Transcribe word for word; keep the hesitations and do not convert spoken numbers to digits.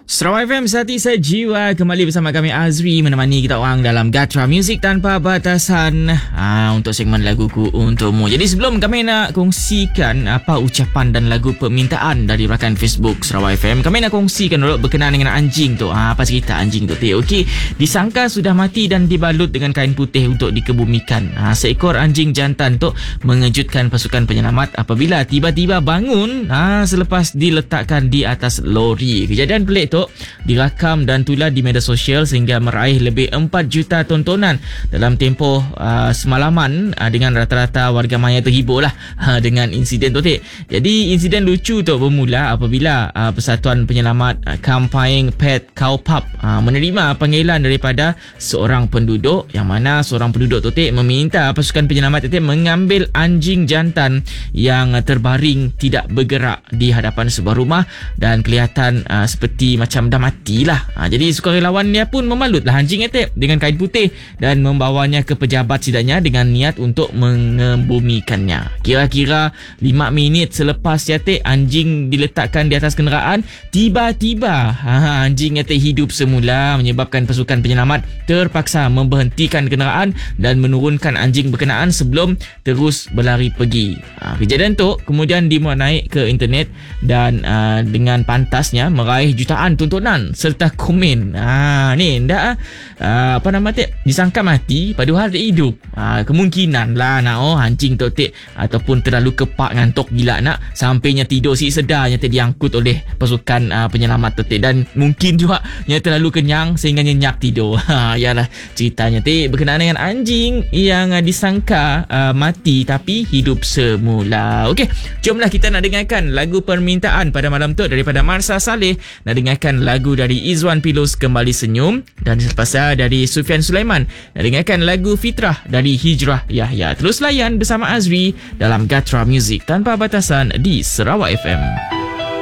Sarawak F M, Sati Sejiwa, kembali bersama kami Azri menemani kita orang dalam Gatra Music Tanpa Batasan ha, untuk segmen Laguku Untukmu. Jadi sebelum kami nak kongsikan apa ucapan dan lagu permintaan dari rakan Facebook Sarawak F M, kami nak kongsikan dulu berkenaan dengan anjing tu. Ha, apa cerita anjing tu? Okey, disangka sudah mati dan dibalut dengan kain putih untuk dikebumikan. Ha, seekor anjing jantan tu mengejutkan pasukan penyelamat apabila tiba-tiba bangun ha, selepas diletakkan di atas lori. Kejadian pelik tu dirakam dan tular di media sosial sehingga meraih lebih empat juta tontonan dalam tempoh uh, semalaman uh, dengan rata-rata warga maya terhibur lah uh, dengan insiden tu. Jadi insiden lucu tu bermula apabila uh, Persatuan Penyelamat uh, Kampayeng Pet Cow Pup uh, menerima panggilan daripada seorang penduduk yang mana seorang penduduk tu meminta pasukan penyelamat tu mengambil anjing jantan yang uh, terbaring tidak bergerak di hadapan sebuah rumah dan kelihatan uh, seperti macam dah matilah. Ha, jadi sukarelawan dia pun memalutlah anjing itu dengan kain putih dan membawanya ke pejabat sidangnya dengan niat untuk mengebumikannya. Kira-kira lima minit selepas jatuh anjing diletakkan di atas kenderaan, tiba-tiba ha, anjing itu hidup semula menyebabkan pasukan penyelamat terpaksa memberhentikan kenderaan dan menurunkan anjing berkenaan sebelum terus berlari pergi. Ha, kejadian tu kemudian dimuat naik ke internet dan uh, dengan pantasnya meraih jutaan tontonan serta komen. Ha, ni dah uh, apa nama tu disangka mati padahal dia hidup. Ha, kemungkinan lah nak oh anjing tu tek ataupun terlalu kepak ngantuk gila nak sampainya tidur si sedarnya tu diangkut oleh pasukan uh, penyelamat tu tek dan mungkin juga nya terlalu kenyang sehingga nyenyak tidur. Ha, yalah ceritanya tu berkenaan dengan anjing yang uh, disangka uh, mati tapi hidup semula. Okey, jomlah kita nak dengarkan lagu permintaan pada malam tu daripada Marsa Saleh. Nak dengarkan lagu dari Izwan Pilus Kembali Senyum dan selepasnya dari Sufian Sulaiman. Nak dengarkan lagu Fitrah dari Hijrah Yahya. Terus layan bersama Azri dalam Gatra Music Tanpa Batasan di Sarawak F M.